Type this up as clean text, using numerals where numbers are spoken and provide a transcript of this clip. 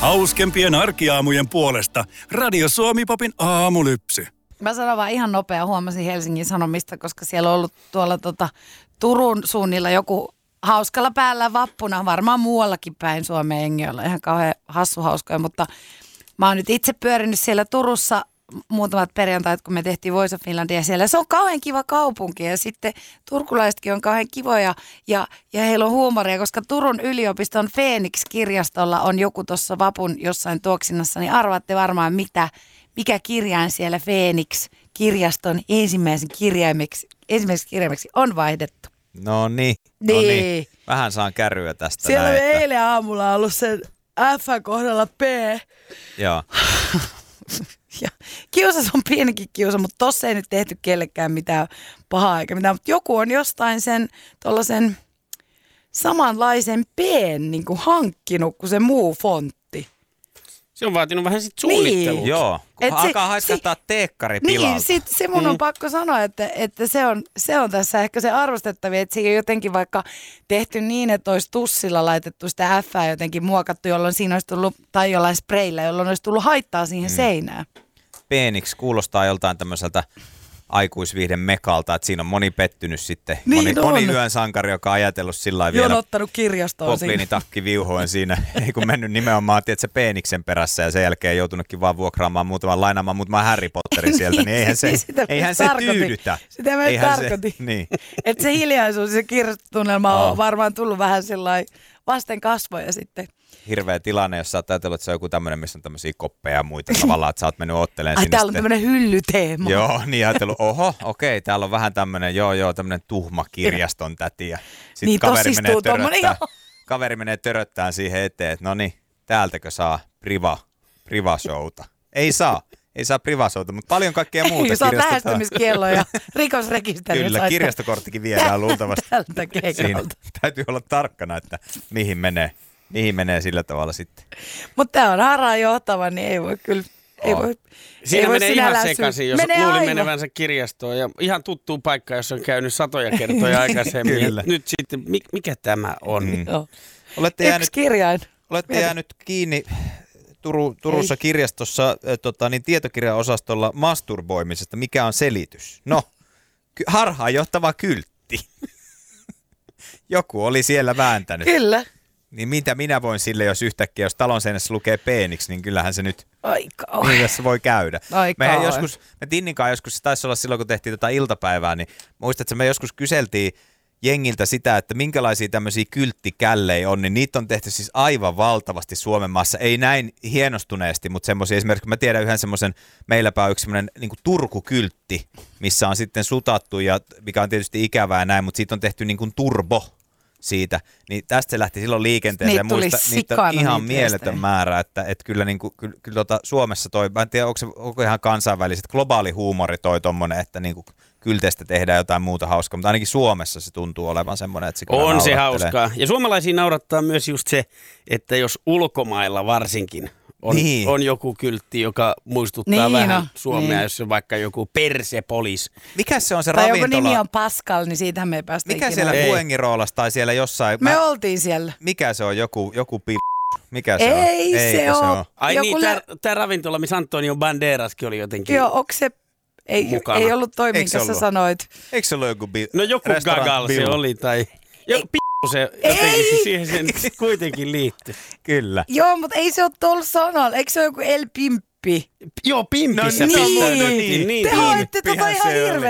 Hauskempien arkiaamujen puolesta Radio Suomi-popin aamulypsy. Mä sanon vaan ihan nopea, huomasin Helsingin Sanomista, koska siellä on ollut tuolla Turun suunnilla joku hauskalla päällä vappuna, varmaan muuallakin päin Suomeen jengi olla ihan kauhean hauskoja, mutta mä oon nyt itse pyörinyt siellä Turussa muutamat perjantait, kun me tehtiin Voice of Finlandia siellä. Se on kauhean kiva kaupunki ja sitten turkulaisetkin on kauhean kivoja ja heillä on huumoria, koska Turun yliopiston Phoenix-kirjastolla on joku tuossa vapun jossain tuoksinnassa, niin arvaatte varmaan mikä kirjain siellä Phoenix-kirjaston ensimmäiseksi kirjaimeksi on vaihdettu. No niin. Vähän saan kärryä tästä. Siellä on eilen aamulla ollut sen F-kohdalla P. Joo. Ja kiusas on pienikin kiusa, mutta tossa ei nyt tehty kellekään mitään pahaa eikä mitään. Mutta joku on jostain sen tuollaisen samanlaisen P:n niin kuin hankkinut kuin se muu fontti. Se on vaatinut vähän sit suunnittelua. Niin. Joo, kun alkaa haiskahtaa teekkari pilalta. Niin, se mun on pakko sanoa, että se on tässä ehkä se arvostettavia, että se ei jotenkin vaikka tehty niin, että olisi tussilla laitettu sitä F:ää jotenkin muokattu, jolloin siinä olisi tullut, tai jollain spreillä, jolloin olisi tullut haittaa siihen seinään. Phoenix kuulostaa joltain tämmöiseltä aikuisviihden mekalta, että siinä on moni pettynyt sitten. Niin moni yön sankari, joka on ajatellut sillä lailla vielä jonottanut kirjastoon popliinitakki viuhoen siinä. Ei kun mennyt nimenomaan, tiedätkö, Phoenixen perässä ja sen jälkeen joutunutkin vaan vuokraamaan lainaamaan muutaman Harry Potterin sieltä, niin eihän se tyydytä. Sitä mä tarkoitin. Niin. Että se hiljaisuus ja se kirjastotunnelma on varmaan tullut vähän sellainen vasten kasvoja sitten. Hirveä tilanne, jos sä oot ajatellut, että se on joku tämmöinen, missä on tämmöisiä koppeja ja muita tavallaan, että sä oot mennyt ottelemaan sinne. Täällä on tämmöinen hyllyteema. Joo, niin ajatellut, okei, täällä on vähän tämmöinen, tämmöinen tuhma kirjaston täti. Ja sitten niin kaveri menee töröttämään siihen eteen, että no niin, täältäkö saa priva-showta? Ei saa priva-showta, mutta paljon kaikkea muuta. Ei saa lähestymiskiello ja rikosrekisteri. Kyllä, kirjastokorttikin viedään luultavasti. Tältä keikalta. Täytyy olla tarkkana, että mihin menee sillä tavalla sitten. Mutta tämä on harhaanjohtava, niin ei voi kyllä. Siinä menee ihan sekaisin, jos luuli menevänsä kirjastoon ja ihan tuttuu paikka, jos on käynyt satoja kertoja aikaisemmin. Nyt sitten, mikä tämä on? Olette jäänyt kiinni Turussa kirjastossa tietokirjaosastolla masturboimisesta. Mikä on selitys? No, harhaanjohtava kyltti. Joku oli siellä vääntänyt. Kyllä. Niin mitä minä voin sille, jos talon seinässä lukee Phoenix, niin kyllähän se nyt niin tässä voi käydä. Me Tinninkaan joskus, se taisi olla silloin, kun tehtiin tätä iltapäivää, niin muistat, että me joskus kyseltiin jengiltä sitä, että minkälaisia tämmöisiä kylttikällejä on, niin niitä on tehty siis aivan valtavasti Suomen maassa. Ei näin hienostuneesti, mutta semmoisia esimerkiksi, mä tiedän yhden semmoisen, meilläpä on yksi semmoinen niin kuin Turku-kyltti, missä on sitten sutattu, ja mikä on tietysti ikävää ja näin, mutta siitä on tehty niin kuin turbo siitä, niin tästä se lähti silloin liikenteeseen ja muista, niitä on ihan mieletön määrä, että kyllä, niin kuin, kyllä Suomessa mä en tiedä, onko ihan kansainväliset, globaali huumori toi tommonen, että niin kuin kylteistä tehdään jotain muuta hauskaa, mutta ainakin Suomessa se tuntuu olevan semmoinen, että se kyllä on se hauskaa. Ja suomalaisia naurattaa myös just se, että jos ulkomailla varsinkin on joku kyltti, joka muistuttaa vähän Suomea, jos on vaikka joku Persepolis. Mikä se on se tai ravintola? Tai joku nimi on Pascal, niin siitähän me ei päästä mikä siellä Fuengiroolassa tai siellä jossain? Me oltiin siellä. Mikä se on? Joku mikä se on? Ei se ole. Ai niin, tämä ravintola, missä Antonio Banderaskin oli jotenkin. Joo, onko se? Ei ollut toi, minkä sä sanoit. Eikö se ollut joku No joku Gagal se oli, tai se jotenkin siihen sen kuitenkin liittyy. Kyllä. Joo, mutta ei se ole tuolla sanalla. Eikö se ole joku El Pimppi? Joo, Pimpissä. Niin. Te hoitte tota ihan hirveä.